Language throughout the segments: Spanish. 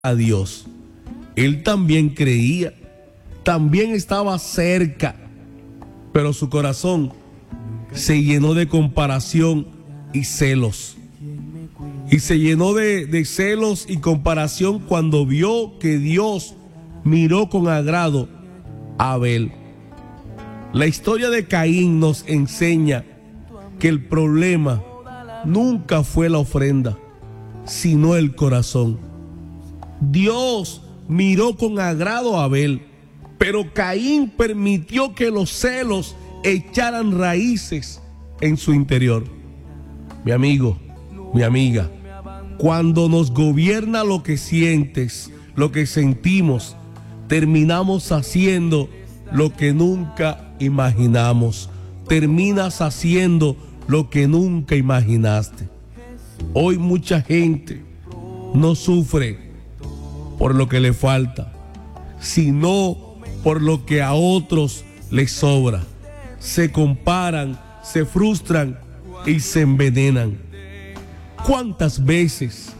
a Dios. Él también creía, también estaba cerca, pero su corazón se llenó de comparación y celos. Y se llenó de celos y comparación cuando vio que Dios miró con agrado a Abel. La historia de Caín nos enseña que el problema nunca fue la ofrenda, sino el corazón. Dios miró con agrado a Abel, pero Caín permitió que los celos echaran raíces en su interior. Mi amigo, mi amiga, cuando nos gobierna lo que sientes, lo que sentimos, terminamos haciendo lo que nunca imaginamos. Terminas haciendo lo que nunca imaginaste. Hoy mucha gente no sufre por lo que le falta, sino por lo que a otros les sobra. Se comparan, se frustran y se envenenan. ¿Cuántas veces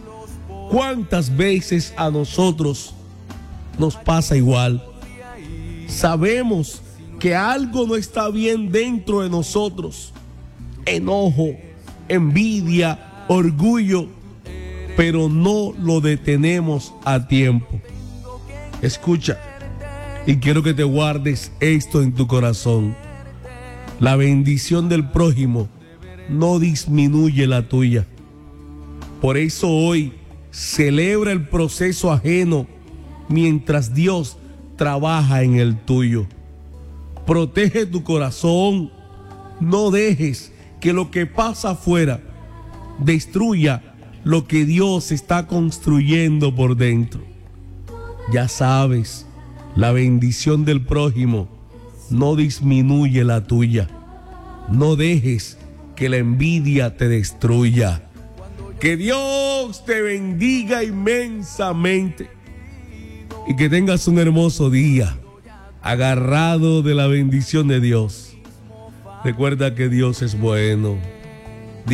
a nosotros nos pasa igual? Sabemos que algo no está bien dentro de nosotros. Enojo, envidia, orgullo, pero no lo detenemos a tiempo. Escucha, y quiero que te guardes esto en tu corazón. La bendición del prójimo no disminuye la tuya. Por eso hoy celebra el proceso ajeno mientras Dios trabaja en el tuyo. Protege tu corazón. No dejes que lo que pasa afuera destruya lo que Dios está construyendo por dentro. Ya sabes, la bendición del prójimo no disminuye la tuya. No dejes que la envidia te destruya. Que Dios te bendiga inmensamente y que tengas un hermoso día agarrado de la bendición de Dios. Recuerda que Dios es bueno.